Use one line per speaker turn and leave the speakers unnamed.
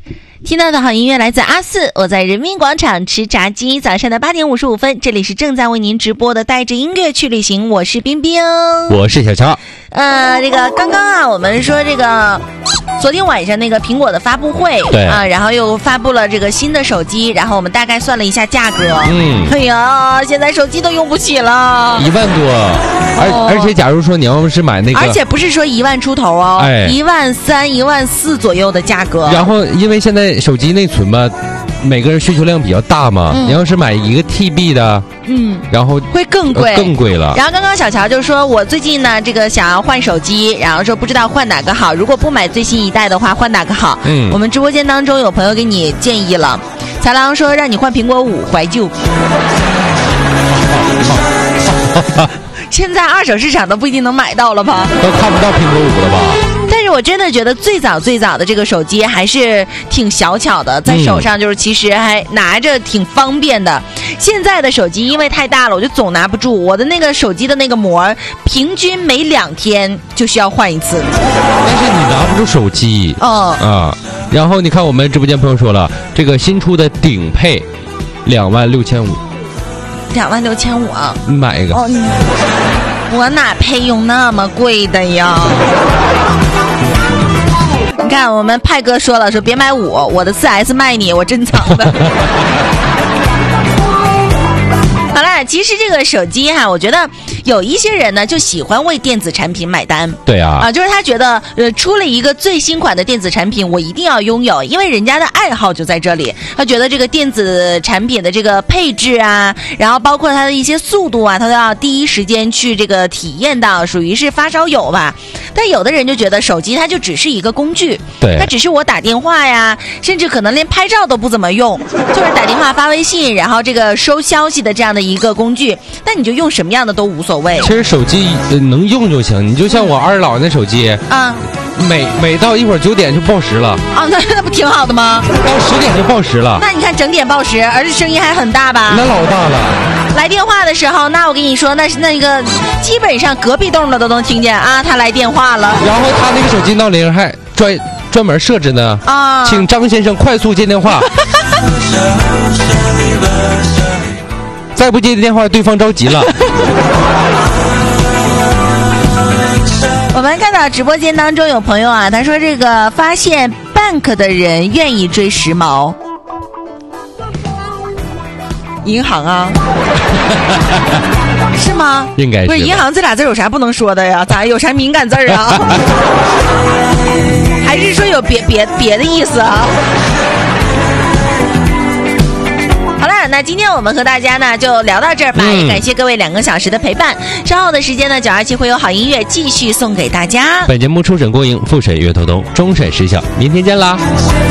听到的好音乐来自阿四，我在人民广场吃炸鸡，早上的8点55分，这里是正在为您直播的带着音乐去旅行，我是冰冰，
我是小乔。
这个刚刚啊，我们说这个昨天晚上那个苹果的发布会，
对
啊，然后又发布了这个新的手机，然后我们大概算了一下价格，哎呀，现在手机都用不起了
，1万多，而且假如说你要是买那个，
而且不是说1万出头哦，13000、14000左右的价格。
然后因为现在手机内存吧，每个人需求量比较大嘛，你要是买1个TB 的，然后
会更贵，
更贵了。
然后刚刚小乔就说，我最近呢这个想要换手机，然后说不知道换哪个好，如果不买最新一代的话，换哪个好？我们直播间当中有朋友给你建议了，豺狼说让你换苹果5怀旧。现在二手市场都不一定能买到了吧？
都看不到苹果5了吧？
但是我真的觉得最早的这个手机还是挺小巧的，在手上就是其实还拿着挺方便的。现在的手机因为太大了，我就总拿不住，我的那个手机的那个膜平均每2天就需要换一次。
但是你拿不住手机然后你看我们直播间朋友说了，这个新出的顶配26500。
26500啊！
你买一个。
我哪配用那么贵的呀？你看我们派哥说了，说别买5，我的4S 卖你，我珍藏的。好啦，其实这个手机哈，我觉得有一些人呢就喜欢为电子产品买单。
对啊，
就是他觉得出了一个最新款的电子产品，我一定要拥有，因为人家的爱好就在这里。他觉得这个电子产品的这个配置啊，然后包括它的一些速度啊，他都要第一时间去这个体验到，属于是发烧友吧。但有的人就觉得手机它就只是一个工具，
对，
它只是我打电话呀，甚至可能连拍照都不怎么用，就是打电话发微信，然后这个收消息的这样的一个工具。但你就用什么样的都无所谓。
其实手机能用就行，你就像我二老那手机啊，每到一会儿9点就报时了
啊，那不挺好的吗？
到10点就报时了。
那你看整点报时，而且声音还很大吧？
那老大了。
来电话的时候，那我跟你说，那个基本上隔壁栋的都能听见啊，他来电话了。
然后他那个手机闹铃还专门设置呢啊，请张先生快速接电话。再不接电话，对方着急了。
我们看到直播间当中有朋友啊，他说这个发现 bank 的人愿意追时髦。银行啊？是吗？
应该是。
不是银行这俩字有啥不能说的呀？咋有啥敏感字啊？还是说有别的意思啊？好了，那今天我们和大家呢就聊到这儿吧，也感谢各位2个小时的陪伴。稍后的时间呢，927会有好音乐继续送给大家。
本节目初审过营，复审约透冬，终审时效。明天见啦。